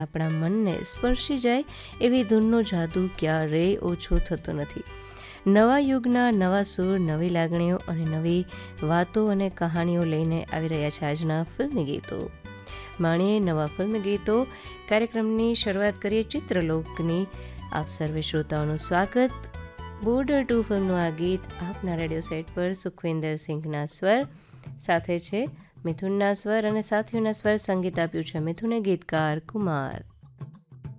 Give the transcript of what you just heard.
આપણા મનને સ્પર્શી જાય એવી ધૂનનો જાદુ ક્યારેય ઓછો થતો નથી. નવા યુગના નવા સૂર, નવી લાગણીઓ અને નવી વાતો અને કહાણીઓ લઈને આવી રહ્યા છે આજના ફિલ્મી ગીતો. માણીએ નવા ફિલ્મી ગીતો કાર્યક્રમની શરૂઆત કરીએ ચિત્રલોકની. આપ સર્વે શ્રોતાઓનું સ્વાગત. બોર્ડર 2 ફિલ્મનું આ ગીત આપના રેડિયો સેટ પર સુખવિન્દર સિંઘના સ્વર સાથે છે મિથુનના સ્વર અને સાથીઓના સ્વર. સંગીત આપ્યું છે મિથુને, ગીતકાર કુમાર.